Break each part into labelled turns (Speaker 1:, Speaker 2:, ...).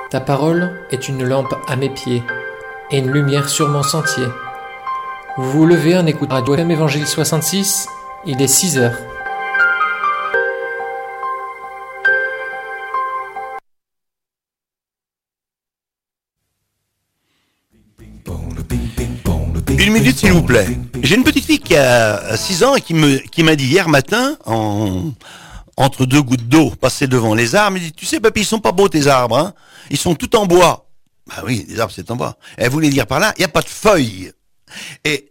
Speaker 1: Ta parole est une lampe à mes pieds et une lumière sur mon sentier. Vous vous levez en écoutant Radio FM Évangile 66, il est 6 heures.
Speaker 2: Une minute s'il vous plaît. J'ai une petite fille qui a 6 ans et qui m'a dit hier matin, entre deux gouttes d'eau passées devant les arbres, elle dit, tu sais papy, ils sont pas beaux tes arbres, hein, ils sont tout en bois. Bah oui, les arbres c'est en bois. Elle voulait dire par là, il n'y a pas de feuilles. Et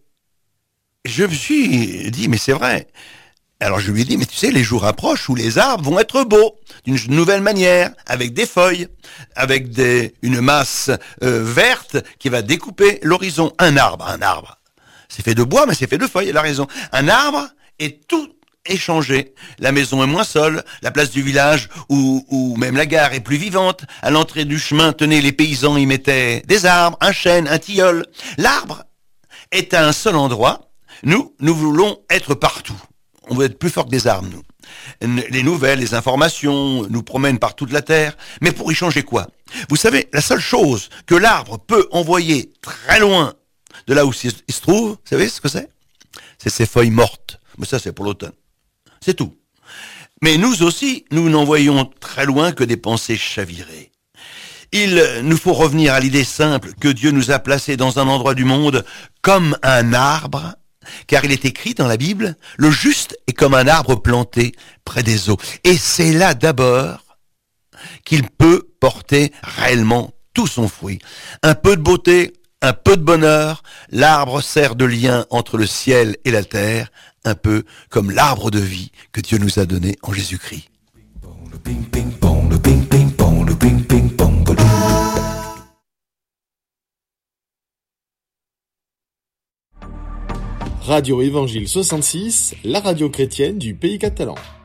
Speaker 2: je me suis dit, mais c'est vrai. Alors je lui ai dit, mais tu sais, les jours approchent où les arbres vont être beaux, d'une nouvelle manière, avec des feuilles, avec une masse verte qui va découper l'horizon. Un arbre, c'est fait de bois, mais c'est fait de feuilles, elle a raison. Un arbre est tout échangé. La maison est moins seule, la place du village ou même la gare est plus vivante. À l'entrée du chemin, tenez, les paysans y mettaient des arbres, un chêne, un tilleul. L'arbre est à un seul endroit. Nous voulons être partout. On veut être plus fort que des arbres, nous. Les nouvelles, les informations nous promènent par toute la terre. Mais pour y changer quoi? Vous savez, la seule chose que l'arbre peut envoyer très loin de là où il se trouve, vous savez ce que c'est? C'est ses feuilles mortes. Mais ça, c'est pour l'automne. C'est tout. Mais nous aussi, nous n'envoyons très loin que des pensées chavirées. Il nous faut revenir à l'idée simple que Dieu nous a placés dans un endroit du monde comme un arbre. Car il est écrit dans la Bible, le juste est comme un arbre planté près des eaux. Et c'est là d'abord qu'il peut porter réellement tout son fruit. Un peu de beauté, un peu de bonheur, l'arbre sert de lien entre le ciel et la terre, un peu comme l'arbre de vie que Dieu nous a donné en Jésus-Christ.
Speaker 3: Radio Évangile 66, la radio chrétienne du pays catalan.